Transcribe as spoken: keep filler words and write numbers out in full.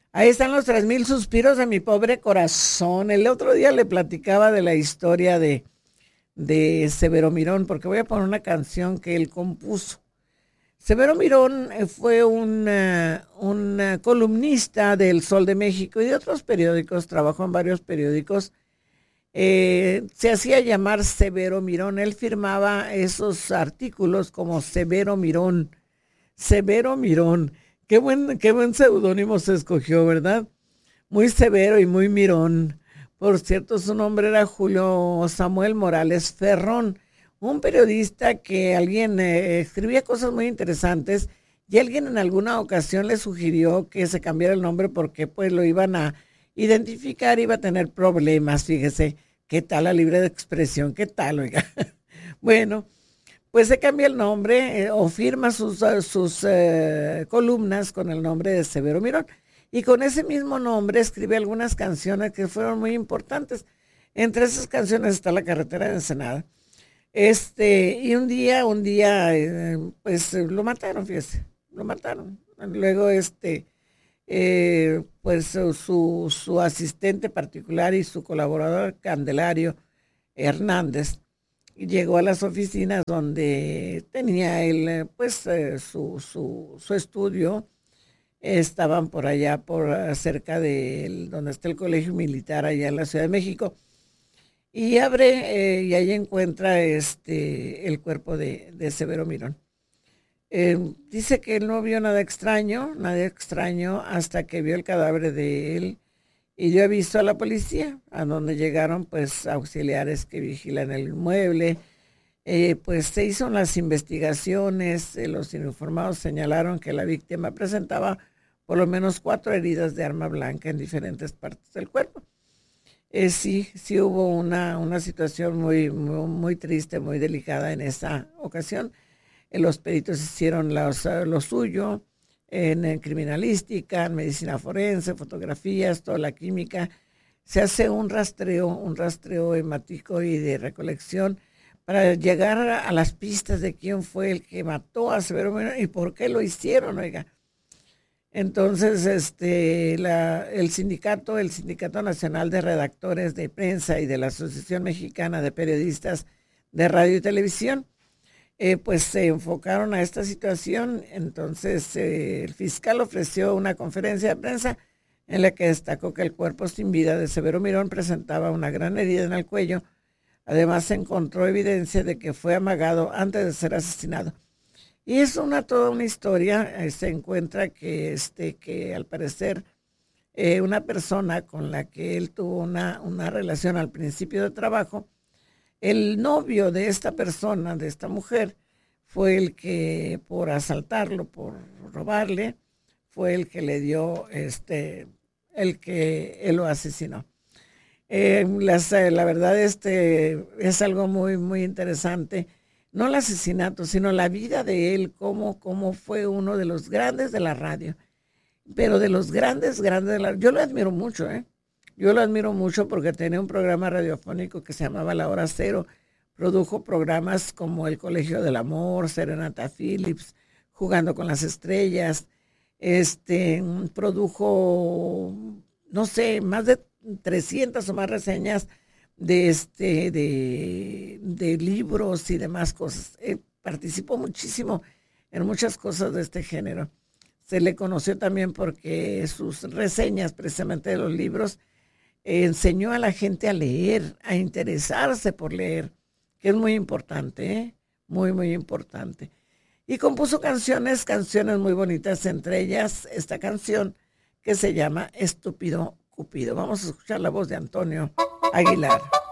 Ahí están los tres mil suspiros de mi pobre corazón. El otro día le platicaba de la historia de, de Severo Mirón, porque voy a poner una canción que él compuso. Severo Mirón eh, fue un, uh, un uh, columnista del Sol de México y de otros periódicos, trabajó en varios periódicos. Eh, se hacía llamar Severo Mirón, él firmaba esos artículos como Severo Mirón, Severo Mirón. Qué buen, qué buen seudónimo se escogió, ¿verdad? Muy severo y muy mirón. Por cierto, su nombre era Julio Samuel Morales Ferrón, un periodista que alguien eh, escribía cosas muy interesantes y alguien en alguna ocasión le sugirió que se cambiara el nombre porque pues lo iban a identificar, iba a tener problemas, fíjese, qué tal la libre de expresión, qué tal, oiga. Bueno, pues se cambia el nombre eh, o firma sus, uh, sus uh, columnas con el nombre de Severo Mirón. Y con ese mismo nombre escribe algunas canciones que fueron muy importantes. Entre esas canciones está La Carretera de Ensenada. Este, y un día, un día, eh, pues lo mataron, fíjese, lo mataron. Luego, este, eh, pues su, su asistente particular y su colaborador Candelario Hernández llegó a las oficinas donde tenía él, pues, eh, su, su, su estudio. Estaban por allá, por cerca de él, donde está el colegio militar allá en la Ciudad de México. Y abre eh, y ahí encuentra este, el cuerpo de, de Severo Mirón. Eh, dice que él no vio nada extraño, nada extraño, hasta que vio el cadáver de él y dio aviso a la policía, a donde llegaron pues auxiliares que vigilan el inmueble. Eh, pues se hizo las investigaciones, eh, los informados señalaron que la víctima presentaba por lo menos cuatro heridas de arma blanca en diferentes partes del cuerpo. Eh, sí, sí hubo una, una situación muy, muy, muy triste, muy delicada en esa ocasión. Eh, los peritos hicieron los, uh, lo suyo en, en criminalística, en medicina forense, fotografías, toda la química. Se hace un rastreo, un rastreo hemático y de recolección para llegar a, a las pistas de quién fue el que mató a Severo Mirón y por qué lo hicieron, oiga. Entonces, este, la, el sindicato, el Sindicato Nacional de Redactores de Prensa y de la Asociación Mexicana de Periodistas de Radio y Televisión, eh, pues se enfocaron a esta situación. Entonces, eh, el fiscal ofreció una conferencia de prensa en la que destacó que el cuerpo sin vida de Severo Mirón presentaba una gran herida en el cuello. Además, se encontró evidencia de que fue amagado antes de ser asesinado. Y es una toda una historia. Eh, se encuentra que, este, que al parecer eh, una persona con la que él tuvo una, una relación al principio de trabajo, el novio de esta persona, de esta mujer, fue el que por asaltarlo, por robarle, fue el que le dio, este, el que él lo asesinó. Eh, las, eh, la verdad este, es algo muy, muy interesante. No el asesinato, sino la vida de él, cómo, cómo fue uno de los grandes de la radio, pero de los grandes, grandes de la radio. Yo lo admiro mucho, ¿eh? Yo lo admiro mucho porque tenía un programa radiofónico que se llamaba La Hora Cero. Produjo programas como El Colegio del Amor, Serenata Phillips, Jugando con las Estrellas. Este, produjo, no sé, más de trescientas o más reseñas de este de, de libros y demás cosas. Eh, participó muchísimo en muchas cosas de este género. Se le conoció también porque sus reseñas precisamente de los libros eh, enseñó a la gente a leer, a interesarse por leer, que es muy importante, ¿eh? Muy, muy importante. Y compuso canciones, canciones muy bonitas, entre ellas esta canción que se llama Estúpido Cupido. Vamos a escuchar la voz de Antonio Aguilar.